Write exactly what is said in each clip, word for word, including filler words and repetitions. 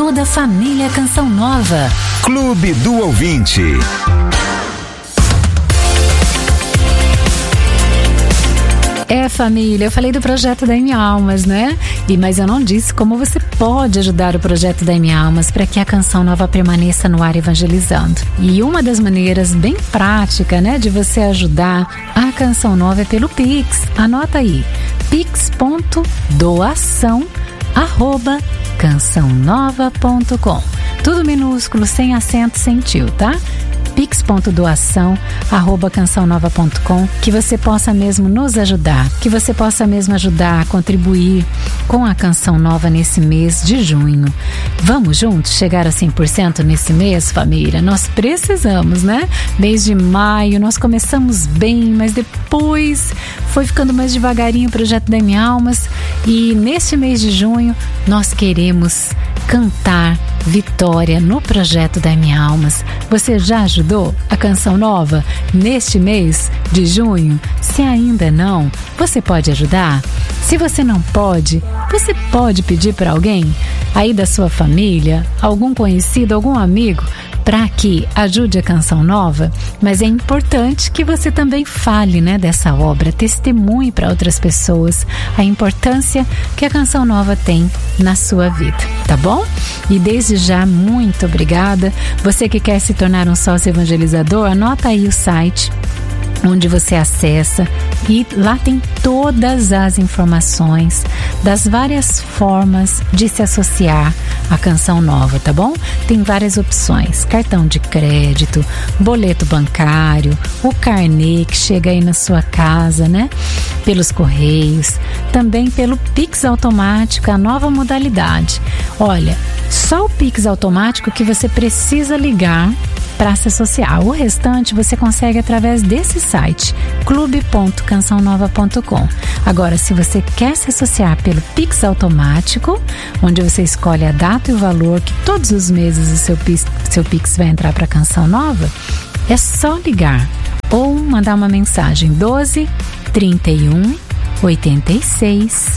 toda a família Canção Nova. Clube do Ouvinte. É, família, eu falei do projeto da M Almas, né? E, mas eu não disse como você pode ajudar o projeto da M Almas para que a Canção Nova permaneça no ar evangelizando. E uma das maneiras bem prática, né, de você ajudar a Canção Nova é pelo Pix. Anota aí, pix ponto doação arroba canção nova ponto com. Tudo minúsculo, sem acento, sem tio, tá? pix ponto doação arroba canção nova ponto com, que você possa mesmo nos ajudar, que você possa mesmo ajudar a contribuir com a Canção Nova nesse mês de junho. Vamos juntos chegar a cem por cento nesse mês, família? Nós precisamos, né? Mês de maio, nós começamos bem, mas depois foi ficando mais devagarinho o projeto da M Almas, e neste mês de junho nós queremos cantar vitória no projeto da M Almas. Você já ajudou a Canção Nova neste mês de junho? Se ainda não, você pode ajudar? Se você não pode, você pode pedir para alguém aí da sua família, algum conhecido, algum amigo, para que ajude a Canção Nova. Mas é importante que você também fale, né, dessa obra, testemunhe para outras pessoas a importância que a Canção Nova tem na sua vida, tá bom? E desde já, muito obrigada. Você que quer se tornar um sócio evangelizador, anota aí o site onde você acessa, e lá tem todas as informações das várias formas de se associar à Canção Nova, tá bom? Tem várias opções: cartão de crédito, boleto bancário, o carnê que chega aí na sua casa, né? Pelos correios, também pelo Pix automático, a nova modalidade. Olha, só o Pix automático que você precisa ligar para se associar. O restante você consegue através desse site, clube ponto canção nova ponto com. Agora, se você quer se associar pelo Pix automático, onde você escolhe a data e o valor que todos os meses o seu Pix, seu Pix vai entrar para a Canção Nova, é só ligar ou mandar uma mensagem doze, trinta e um, oitenta e seis,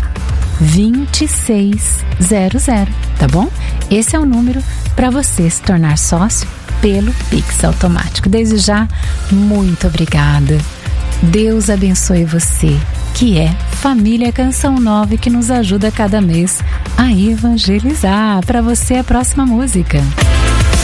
vinte e seis zero zero, tá bom? Esse é o número para você se tornar sócio pelo Pix automático. Desde já, muito obrigada. Deus abençoe você, que é família Canção Nova e que nos ajuda cada mês a evangelizar. Para você, a próxima música.